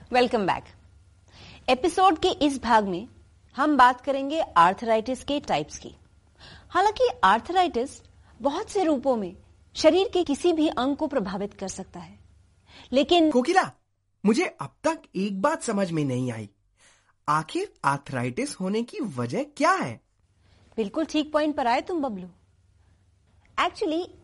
Welcome back. Episode के इस भाग में हम बात करेंगे आर्थराइटिस के टाइप्स की। हालांकि आर्थराइटिस बहुत से रूपों में शरीर के किसी भी अंग को प्रभावित कर सकता है, लेकिन कोकिला, मुझे अब तक एक बात समझ में नहीं आई। आखिर आर्थराइटिस होने की वजह क्या है? बिल्कुल ठीक पॉइंट पर आए तुम बबलू। एक्चुअली